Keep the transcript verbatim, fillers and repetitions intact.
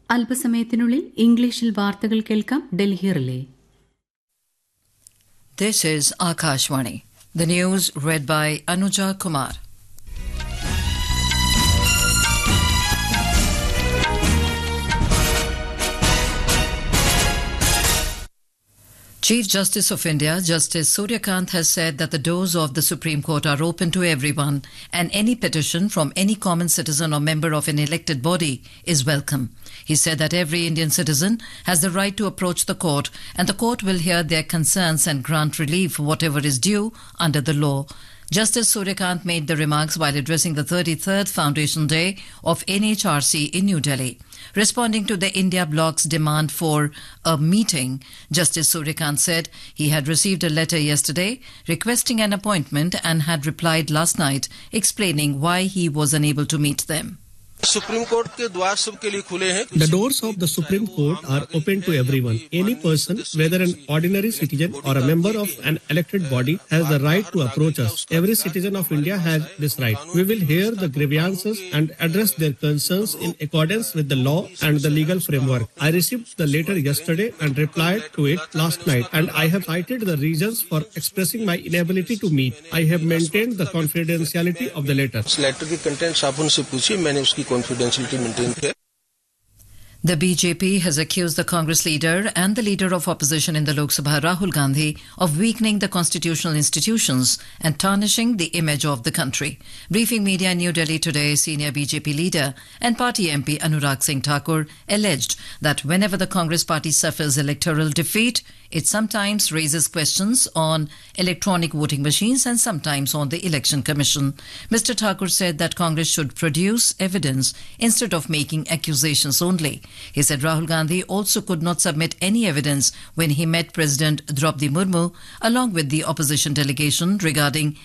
അല്പസമയത്തിനുള്ളിൽ ഇംഗ്ലീഷിൽ വാർത്തകൾ കേൾക്കാം. Delhi relay. This is Akashvani. The news read by Anuja Kumar. Chief Justice of India, Justice Surya Kant, has said that the doors of the Supreme Court are open to everyone and any petition from any common citizen or member of an elected body is welcome. He said that every Indian citizen has the right to approach the court and the court will hear their concerns and grant relief whatever is due under the law. Justice Surya Kant made the remarks while addressing the thirty-third Foundation Day of N H R C in New Delhi. Responding to the India Bloc's demand for a meeting, Justice Surya Kant said he had received a letter yesterday requesting an appointment and had replied last night explaining why he was unable to meet them. Supreme court के द्वार सबके लिए खुले हैं. The doors of the Supreme Court are open to everyone. Any person, whether an ordinary citizen or a member of an elected body, has the right to approach us. Every citizen of India has this right. We will hear the grievances and address their concerns in accordance with the law and the legal framework. I received the letter yesterday and replied to it last night, and I have cited the reasons for expressing my inability to meet. I have maintained the confidentiality of the letter. इस letter की contents आप उनसे पूछिए, मैंने उसकी confidentiality maintained किया. The B J P has accused the Congress leader and the leader of opposition in the Lok Sabha, Rahul Gandhi, of weakening the constitutional institutions and tarnishing the image of the country. Briefing media in New Delhi today, senior B J P leader and party M P Anurag Singh Thakur alleged that whenever the Congress party suffers electoral defeat, it sometimes raises questions on electronic voting machines and sometimes on the Election Commission. Mister Thakur said that Congress should produce evidence instead of making accusations only. He said Rahul Gandhi also could not submit any evidence when he met President Draupadi Murmu along with the opposition delegation regarding